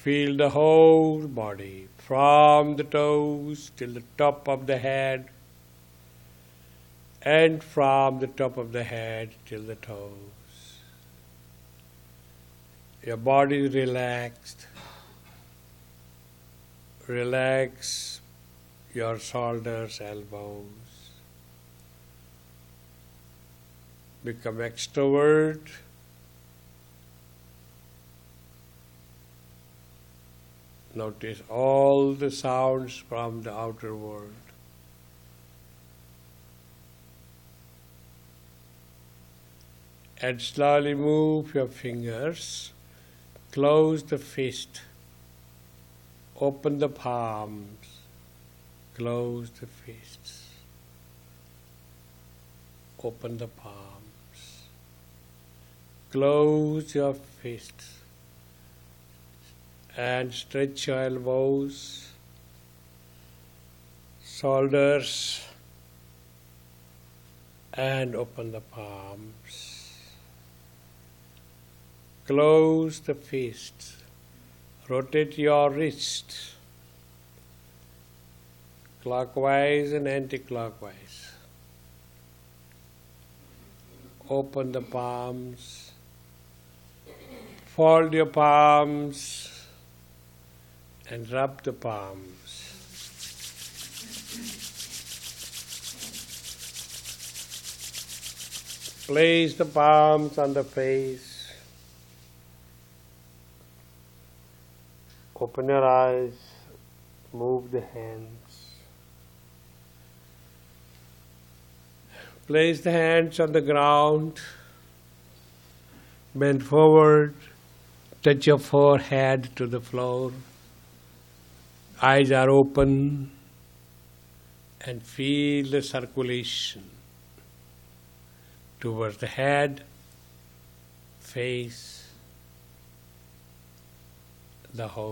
Feel the whole body, from the toes till the top of the head, and from the top of the head till the toes. Your body is relaxed. Relax your shoulders, elbows. Become extrovert. Notice all the sounds from the outer world. And slowly move your fingers. Close the fist. Open the palms. Close the fists. Open the palms. Close your fists. And stretch your elbows, shoulders, and open the palms. Close the fists. Rotate your wrists clockwise and anti-clockwise. Open the palms. Fold your palms and rub the palms. Place the palms on the face. Open your eyes. Move the hands. Place the hands on the ground. Bend forward. Touch your forehead to the floor. Eyes are open, and feel the circulation towards the head, face, the whole